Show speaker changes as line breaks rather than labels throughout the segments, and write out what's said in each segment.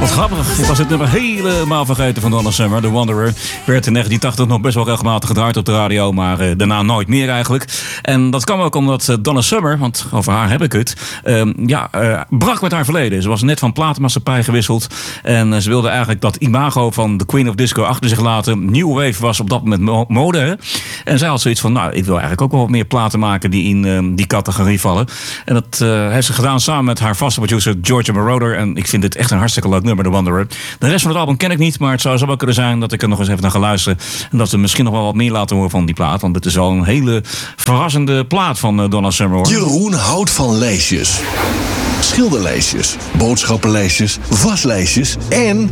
Wat grappig, ik was het nummer helemaal vergeten van Donna Summer. The Wanderer werd in 1980 nog best wel regelmatig gedraaid op de radio, maar daarna nooit meer eigenlijk. En dat kwam ook omdat Donna Summer, want over haar heb ik het, brak met haar verleden. Ze was net van platenmaatschappij gewisseld en ze wilde eigenlijk dat imago van de Queen of Disco achter zich laten. New Wave was op dat moment mode, hè? En zij had zoiets van, nou, ik wil eigenlijk ook wel wat meer platen maken die in die categorie vallen. En dat heeft ze gedaan samen met haar vaste producer Georgia Moroder. En ik vind dit echt een hartstikke leuk nummer, The Wanderer. De rest van het album ken ik niet, maar het zou zo wel kunnen zijn dat ik er nog eens even naar ga luisteren. En dat we misschien nog wel wat meer laten horen van die plaat. Want het is wel een hele verrassende plaat van Donna Summer, hoor.
Jeroen houdt van lijstjes. Schilderlijstjes, boodschappenlijstjes, waslijstjes en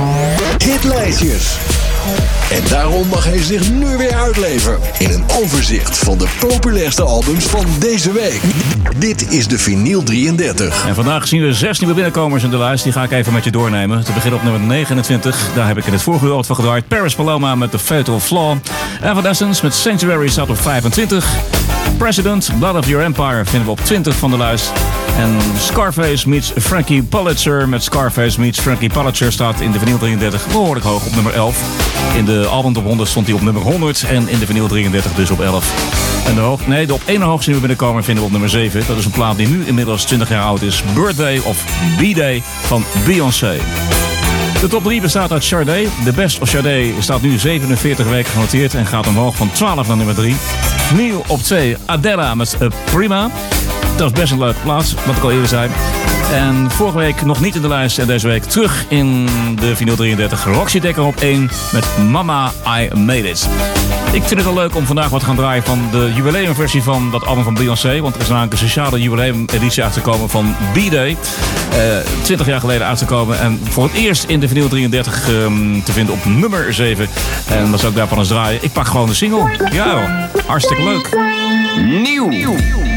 hitlijstjes. En daarom mag hij zich nu weer uitleven in een overzicht van de populairste albums van deze week. Dit is de Vinyl 33.
En vandaag zien we 6 nieuwe binnenkomers in de lijst. Die ga ik even met je doornemen. Te beginnen op nummer 29. Daar heb ik in het vorige uur wat van gedraaid. Paris Paloma met The Fatal Flaw. Evanescence met Sanctuary staat op 25. President, Blood of Your Empire vinden we op 20 van de lijst. En Scarface meets Frankie Pulitzer met Scarface meets Frankie Pulitzer staat in de Vinyl 33 behoorlijk hoog op nummer 11. In de album top 100 stond hij op nummer 100 en in de Vinyl 33 dus op 11. En de op één hoogste nieuwe binnenkomer vinden we op nummer 7. Dat is een plaat die nu inmiddels 20 jaar oud is. Birthday of B-Day van Beyoncé. De top 3 bestaat uit Sade. The Best of Sade staat nu 47 weken genoteerd en gaat omhoog van 12 naar nummer 3. Nieuw op 2 Adela met Prima. Dat is best een leuke plaats, wat ik al eerder zei. En vorige week nog niet in de lijst en deze week terug in de Vinyl 33. Roxy Dekker op 1 met Mama I Made It. Ik vind het wel leuk om vandaag wat te gaan draaien van de jubileumversie van dat album van Beyoncé. Want er is namelijk een speciale jubileumeditie uitgekomen van B-Day. 20 jaar geleden uitgekomen. En voor het eerst in de Vinyl 33 te vinden op nummer 7. En dat zou ik daarvan eens draaien. Ik pak gewoon de single. Ja, hartstikke leuk.
Nieuw.